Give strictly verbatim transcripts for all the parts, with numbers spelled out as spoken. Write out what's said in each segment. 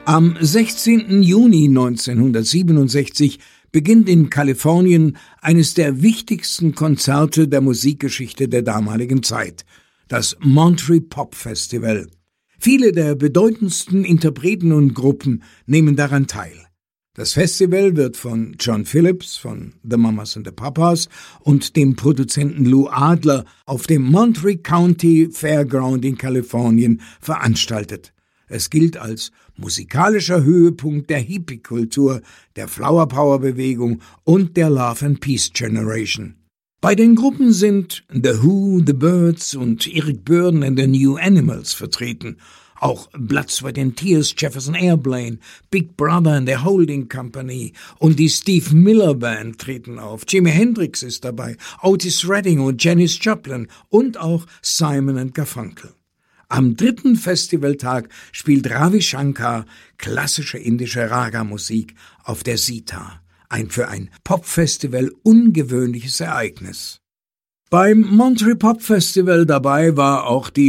Am sechzehnten Juni neunzehnhundertsiebenundsechzig beginnt in Kalifornien eines der wichtigsten Konzerte der Musikgeschichte der damaligen Zeit, das Monterey Pop Festival. Viele der bedeutendsten Interpreten und Gruppen nehmen daran teil. Das Festival wird von John Phillips von The Mamas and the Papas und dem Produzenten Lou Adler auf dem Monterey County Fairground in Kalifornien veranstaltet. Es gilt als musikalischer Höhepunkt der Hippie-Kultur, der Flower-Power-Bewegung und der Love and Peace Generation. Bei den Gruppen sind The Who, The Byrds und Eric Burdon and the New Animals vertreten. Auch Blood, Sweat and Tears, Jefferson Airplane, Big Brother and the Holding Company und die Steve Miller Band treten auf. Jimi Hendrix ist dabei, Otis Redding und Janis Joplin und auch Simon and Garfunkel. Am dritten Festivaltag spielt Ravi Shankar klassische indische Raga-Musik auf der Sitar. Ein für ein Popfestival ungewöhnliches Ereignis. Beim Monterey Pop Festival dabei war auch die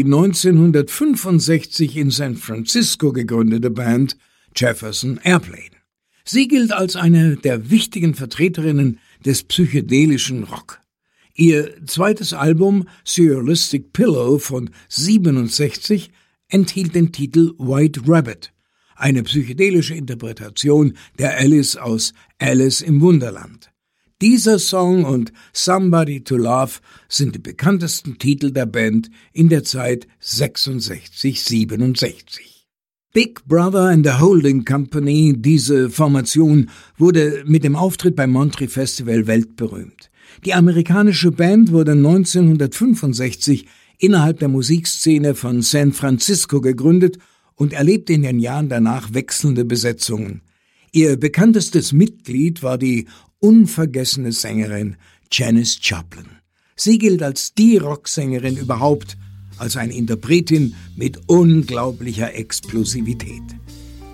neunzehnhundertfünfundsechzig in San Francisco gegründete Band Jefferson Airplane. Sie gilt als eine der wichtigen Vertreterinnen des psychedelischen Rock. Ihr zweites Album Surrealistic Pillow von siebenundsechzig enthielt den Titel White Rabbit, eine psychedelische Interpretation der Alice aus Alice im Wunderland. Dieser Song und Somebody to Love sind die bekanntesten Titel der Band in der Zeit sechsundsechzig siebenundsechzig. Big Brother and the Holding Company, diese Formation, wurde mit dem Auftritt beim Monterey Festival weltberühmt. Die amerikanische Band wurde neunzehnhundertfünfundsechzig innerhalb der Musikszene von San Francisco gegründet und erlebte in den Jahren danach wechselnde Besetzungen. Ihr bekanntestes Mitglied war die unvergessene Sängerin Janis Joplin. Sie gilt als die Rocksängerin überhaupt, als eine Interpretin mit unglaublicher Explosivität.